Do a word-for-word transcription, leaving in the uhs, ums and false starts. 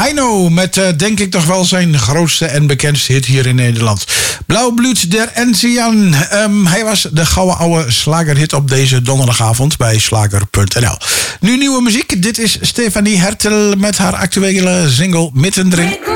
Heino met uh, denk ik toch wel zijn grootste en bekendste hit hier in Nederland. Blauw bloed der Enzian. Um, hij was de gouden oude slagerhit op deze donderdagavond bij slager punt n l. Nu nieuwe muziek. Dit is Stefanie Hertel met haar actuele single Mittendrin.